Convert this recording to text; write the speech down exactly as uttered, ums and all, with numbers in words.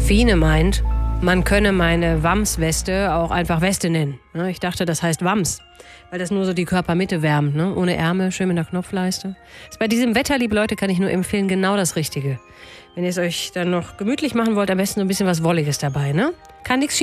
Fine meint, man könne meine Wams-Weste auch einfach Weste nennen. Ich dachte, das heißt Wams, weil das nur so die Körpermitte wärmt, ne? Ohne Ärmel, schön mit einer Knopfleiste. Ist bei diesem Wetter, liebe Leute, kann ich nur empfehlen, genau das Richtige. Wenn ihr es euch dann noch gemütlich machen wollt, am besten so ein bisschen was Wolliges dabei, ne? Kann nichts